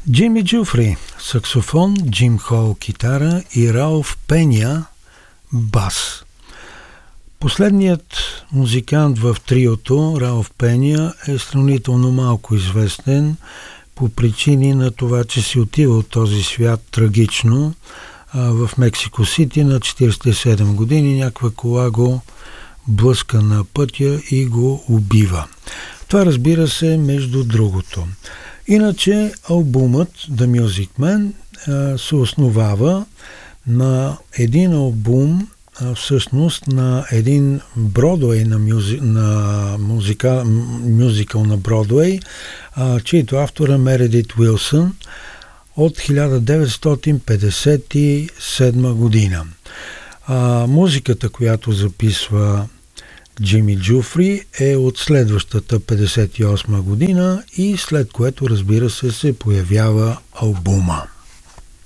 Джими Джуфри – саксофон, Джим Хол – китара и Ралф Пеня – бас. Последният музикант в триото, Ралф Пеня, е сравнително малко известен по причини на това, че си отива от този свят трагично. В Мексико Сити на 47 години някаква кола го блъска на пътя и го убива. Това, разбира се, между другото. Иначе албумът The Music Man се основава на един албум, всъщност на един Бродуей мюзикъл на Бродуей, чийто автор е Мередит Уилсън от 1957 година. Музиката, която записва Джими Джуфри, е от следващата 58 година и след което, разбира се, се появява албума.